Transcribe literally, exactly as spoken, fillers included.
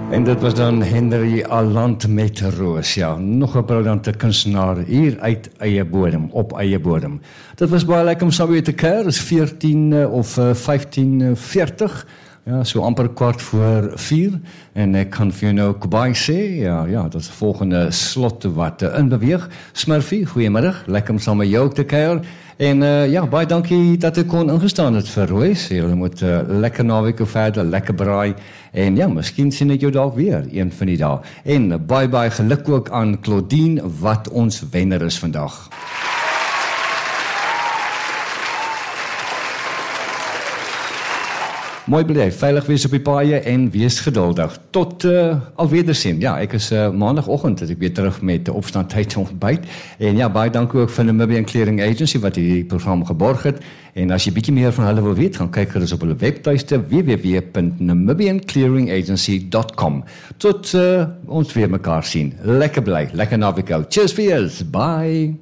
En dit was dan Henry Aland met Roos, ja, nog 'n briljante kunstenaar hier uit eie bodem, op eie bodem. Dit was baie lekker om saam weer te kuier, is veertien uh, of uh, vyftien veertig, ja, so amper kwart voor vier, en ek kan vir jou nou goodbye sê, ja, ja, dat is die volgende slot wat uh, inbeweeg. Smurfie, goeiemiddag, lekker om saam met jou te kuier, en uh, ja, baie dankie dat ek kon ingestaan het vir Roos, julle moet uh, lekker naweek verder, lekker braai, en ja, miskien sien ek jou dalk weer, een van die dae. En baie baie geluk ook aan Claudine, wat ons wenner is vandag. Mooi bly, veilig wees op die paaie en wees geduldig. Tot uh, alwedersien. Ja, ek is uh, maandagoggend dat ek weer terug met die opstand tyd ontbyt. En ja, baie dankie ook van Namibian Clearing Agency wat hierdie program geborg het. En as jy bietjie meer van hulle wil weet, gaan kyk gerus op hulle webtuiste w w w punt namibian clearing agency dot com. Tot uh, ons weer mekaar sien. Lekker bly, lekker naweek. Cheers vir julle. Bye.